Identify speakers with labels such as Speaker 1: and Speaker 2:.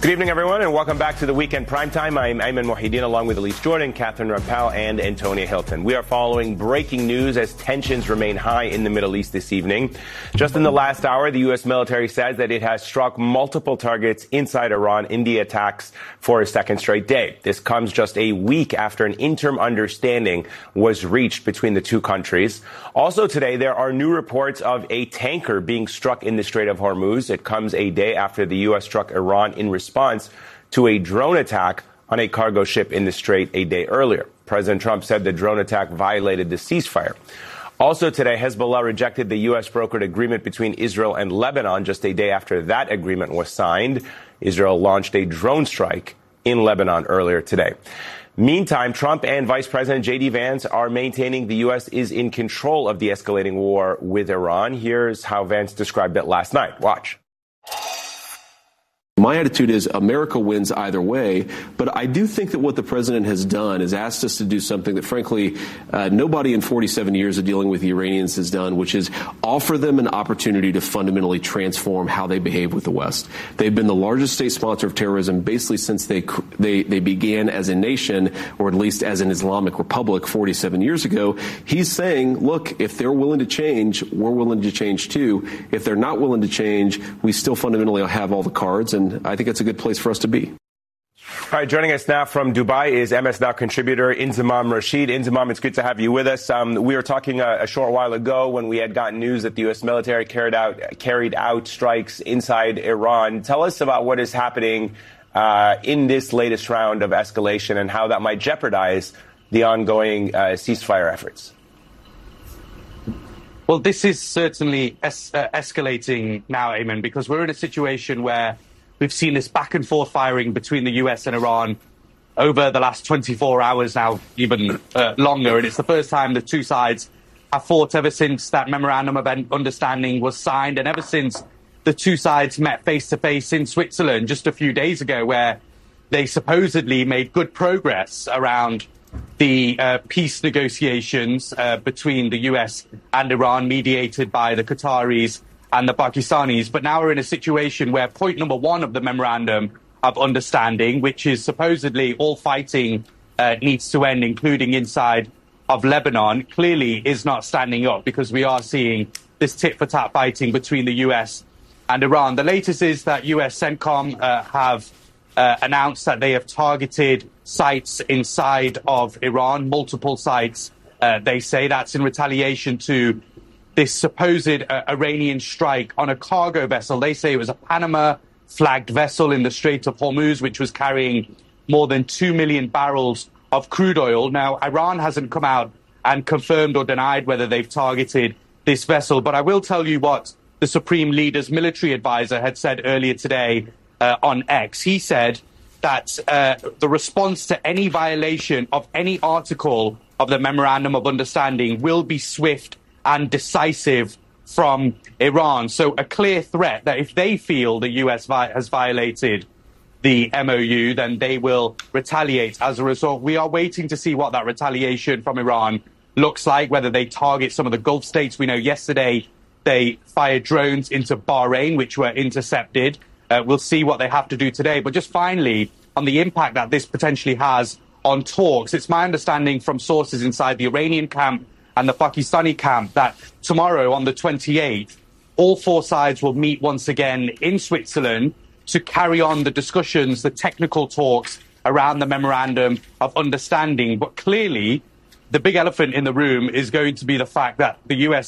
Speaker 1: Good evening, everyone, and welcome back to the Weekend Primetime. I'm Ayman Mohideen, along with Elise Jordan, Catherine Rampal, and Antonia Hilton. We are following breaking news as tensions remain high in the Middle East this evening. Just in the last hour, the U.S. military says that it has struck multiple targets inside Iran in the attacks for a second straight day. This comes just a week after an interim understanding was reached between the two countries. Also today, there are new reports of a tanker being struck in the Strait of Hormuz. It comes a day after the U.S. struck Iran in response to a drone attack on a cargo ship in the Strait a day earlier. President Trump said the drone attack violated the ceasefire. Also today, Hezbollah rejected the U.S. brokered agreement between Israel and Lebanon just a day after that agreement was signed. Israel launched a drone strike in Lebanon earlier today. Meantime, Trump and Vice President J.D. Vance are maintaining the U.S. is in control of the escalating war with Iran. Here's how Vance described it last night. Watch.
Speaker 2: My attitude is America wins either way, but I do think that what the president has done is asked us to do something that, frankly, nobody in 47 years of dealing with the Iranians has done, which is offer them an opportunity to fundamentally transform how they behave with the West. They've been the largest state sponsor of terrorism basically since they began as a nation, or at least as an Islamic republic 47 years ago. He's saying, look, if they're willing to change, we're willing to change too. If they're not willing to change, we still fundamentally have all the cards, and I think it's a good place for us to be.
Speaker 1: All right, joining us now from Dubai is MS Now contributor Inzamam Rashid. Inzamam, it's good to have you with us. We were talking a short while ago when we had gotten news that the U.S. military carried out strikes inside Iran. Tell us about what is happening in this latest round of escalation and how that might jeopardize the ongoing ceasefire efforts.
Speaker 3: Well, this is certainly escalating now, Ayman, because we're in a situation where we've seen this back and forth firing between the U.S. and Iran over the last 24 hours now, even longer. And it's the first time the two sides have fought ever since that memorandum of understanding was signed, and ever since the two sides met face to face in Switzerland just a few days ago, where they supposedly made good progress around the peace negotiations between the U.S. and Iran, mediated by the Qataris and the Pakistanis. But now we're in a situation where point number one of the memorandum of understanding, which is supposedly all fighting needs to end, including inside of Lebanon, clearly is not standing up, because we are seeing this tit-for-tat fighting between the U.S. and Iran. The latest is that U.S. CENTCOM have announced that they have targeted sites inside of Iran, multiple sites. They say that's in retaliation to this supposed Iranian strike on a cargo vessel. They say it was a Panama-flagged vessel in the Strait of Hormuz, which was carrying more than 2 million barrels of crude oil. Now, Iran hasn't come out and confirmed or denied whether they've targeted this vessel, but I will tell you what the Supreme Leader's military advisor had said earlier today on X. He said that the response to any violation of any article of the Memorandum of Understanding will be swift and decisive from Iran. So a clear threat that if they feel the U.S. has violated the MOU, then they will retaliate as a result. We are waiting to see what that retaliation from Iran looks like, whether they target some of the Gulf states. We know yesterday they fired drones into Bahrain, which were intercepted. We'll see what they have to do today. But just finally, on the impact that this potentially has on talks, it's my understanding from sources inside the Iranian camp and the Pakistani camp that tomorrow, on the 28th, all four sides will meet once again in Switzerland to carry on the discussions, the technical talks around the Memorandum of Understanding. But clearly, the big elephant in the room is going to be the fact that the U.S.